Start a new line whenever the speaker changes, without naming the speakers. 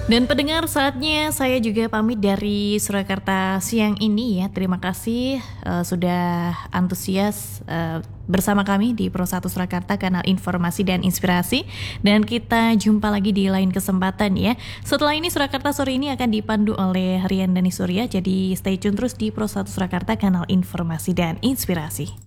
Dan pendengar, saatnya saya juga pamit dari Surakarta siang ini ya. Terima kasih sudah antusias bersama kami di Pro 1 Surakarta, kanal informasi dan inspirasi. Dan kita jumpa lagi di lain kesempatan ya. Setelah ini Surakarta sore ini akan dipandu oleh Rian Dani Surya. Jadi stay tune terus di Pro 1 Surakarta, kanal informasi dan inspirasi.